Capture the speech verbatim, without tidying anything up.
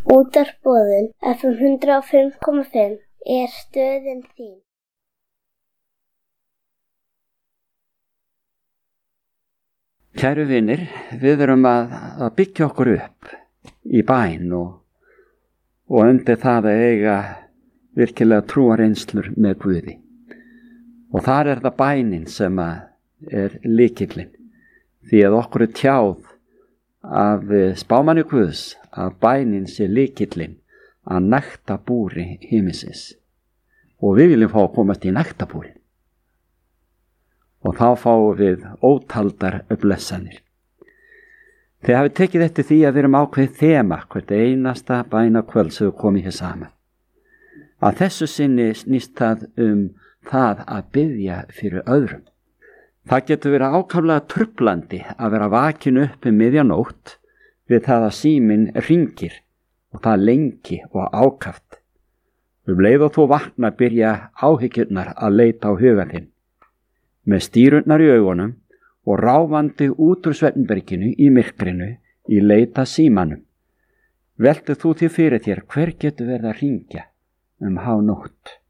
Útvarpsboðun F M hundrað og fimm komma fimm er stöðin þín. Kæru vinir, við erum að, að byggja okkur upp í bæn og, og undir það að eiga virkilega trúarreynslur með Guði. Og þar er það bænin sem er lykillinn, því að okkur er tjáð af spámanni Guðs að bænin sé lykillinn að nægtabúri himinsins. Og við viljum fá að komast í nægtabúrin. Og þá fáum við ótaldar blessanir. Þið hafið tekið eftir því að við erum ákveðið þema hvert einasta bænakvöld sem við komum hér saman. Að þessu sinni snýst það um það að biðja fyrir öðrum. Það getur verið ákaflega trublandi að vera vakin upp um miðjanótt við það að síminn hringir og það lengi og ákaft. Um leið og þú vakna byrja áhyggjurnar að leita á hugan þinn. Með stírurnar í augunum og ráfandi út úr svefnberginu í myrkrinu í leita símanum. Veltu þú því fyrir þér hver getur verið að hringja um hánótt.